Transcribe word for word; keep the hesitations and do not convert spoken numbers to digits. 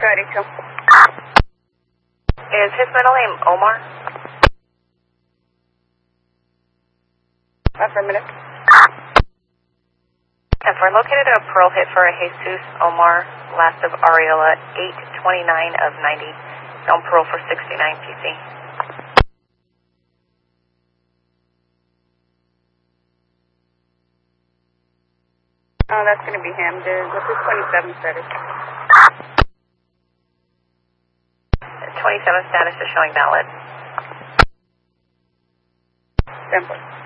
derecho. Is his middle name Omar? Affirmative. And for located a parole hit for a Jesus Omar, last of Ariela, eight twenty-nine of ninety, on parole for sixty-nine P C. Oh, that's going to be him. Dude. What's his twenty-seven status? twenty-seven status is showing valid. Simple.